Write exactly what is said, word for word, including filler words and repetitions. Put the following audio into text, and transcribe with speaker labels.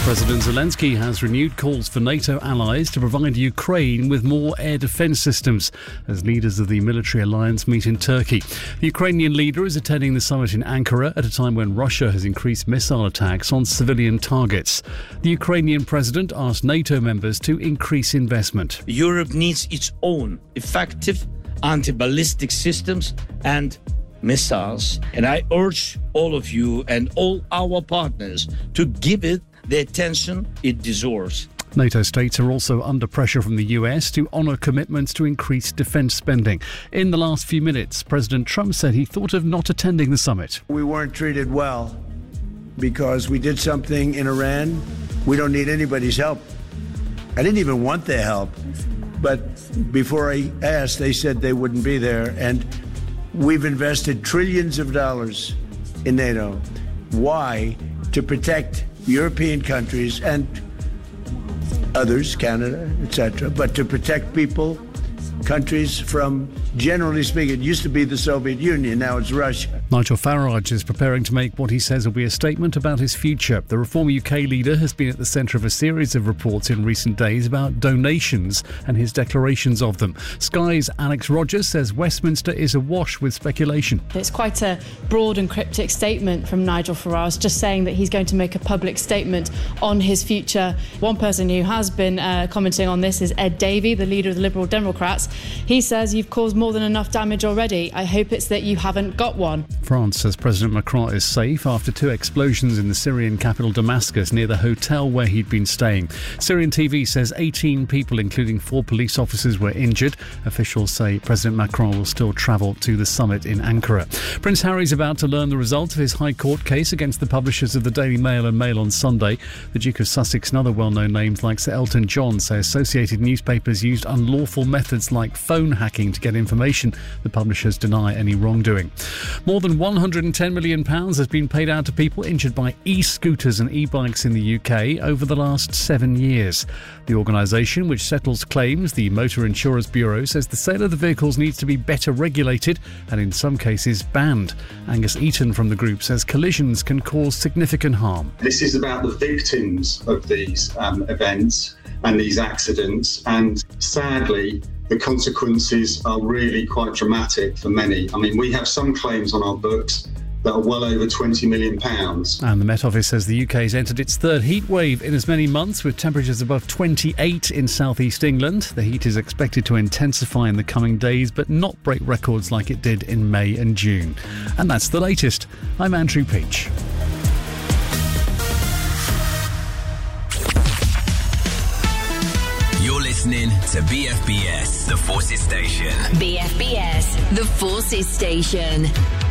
Speaker 1: President Zelensky has renewed calls for NATO allies to provide Ukraine with more air defence systems as leaders of the military alliance meet in Turkey. The Ukrainian leader is attending the summit in Ankara at a time when Russia has increased missile attacks on civilian targets. The Ukrainian president asked NATO members to increase investment.
Speaker 2: Europe needs its own effective anti-ballistic systems and missiles, and I urge all of you and all our partners to give it the attention it deserves.
Speaker 1: NATO states are also under pressure from the U S to honour commitments to increase defence spending. In the last few minutes, President Trump said he thought of not attending the summit.
Speaker 3: We weren't treated well because we did something in Iran. We don't need anybody's help. I didn't even want their help. But before I asked, they said they wouldn't be there. And we've invested trillions of dollars in NATO. Why? To protect European countries and others, Canada, et cetera, but to protect people, countries from, generally speaking, it used to be the Soviet Union, now it's Russia.
Speaker 1: Nigel Farage is preparing to make what he says will be a statement about his future. The Reform U K leader has been at the centre of a series of reports in recent days about donations and his declarations of them. Sky's Alex Rogers says Westminster is awash with speculation.
Speaker 4: It's quite a broad and cryptic statement from Nigel Farage, just saying that he's going to make a public statement on his future. One person who has been uh, commenting on this is Ed Davey, the leader of the Liberal Democrats. He says, "You've caused more than enough damage already. I hope it's that you haven't got one."
Speaker 1: France says President Macron is safe after two explosions in the Syrian capital Damascus near the hotel where he'd been staying. Syrian T V says eighteen people, including four police officers, were injured. Officials say President Macron will still travel to the summit in Ankara. Prince Harry's about to learn the result of his High Court case against the publishers of the Daily Mail and Mail on Sunday. The Duke of Sussex and other well-known names like Sir Elton John say associated newspapers used unlawful methods like phone hacking to get information. The publishers deny any wrongdoing. More than one hundred ten million pounds has been paid out to people injured by e-scooters and e-bikes in the U K over the last seven years. The organisation, which settles claims, the Motor Insurance Bureau, says the sale of the vehicles needs to be better regulated and in some cases banned. Angus Eaton from the group says collisions can cause significant harm.
Speaker 5: This is about the victims of these um, events and these accidents, and sadly the consequences are really quite dramatic for many. I mean, we have some claims on our books that are well over twenty million pounds.
Speaker 1: And the Met Office says the U K has entered its third heat wave in as many months, with temperatures above twenty-eight in southeast England. The heat is expected to intensify in the coming days, but not break records like it did in May and June. And that's the latest. I'm Andrew Peach.
Speaker 6: You're listening to B F B S, the Forces Station.
Speaker 7: B F B S, the Forces Station.